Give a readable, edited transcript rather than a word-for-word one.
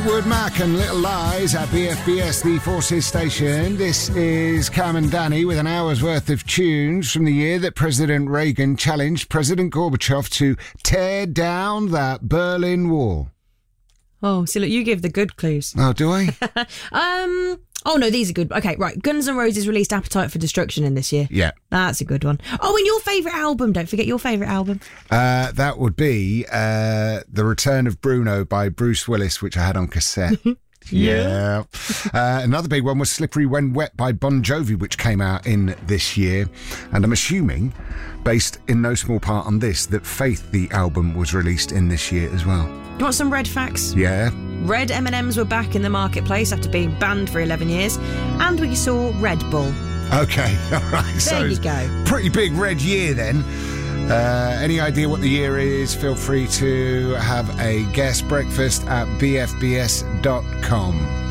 Fleetwood Mac and Little Lies at BFBS, the Forces station. This is Cam and Danny with an hour's worth of tunes from the year that President Reagan challenged President Gorbachev to tear down that Berlin Wall. Oh, see, look, you give the good clues. Oh, do I? Oh, no, these are good. Okay, right. Guns N' Roses released Appetite for Destruction in this year. Yeah. That's a good one. Oh, and your favourite album. Don't forget your favourite album. That would be The Return of Bruno by Bruce Willis, which I had on cassette. Yeah. Another big one was Slippery When Wet by Bon Jovi, which came out in this year. And I'm assuming, based in no small part on this, that Faith, the album, was released in this year as well. You want some red facts? Yeah. Red M&Ms were back in the marketplace after being banned for 11 years. And we saw Red Bull. Okay, all right. There you go. Pretty big red year then. Any idea what the year is? Feel free to have a guest breakfast at bfbs.com.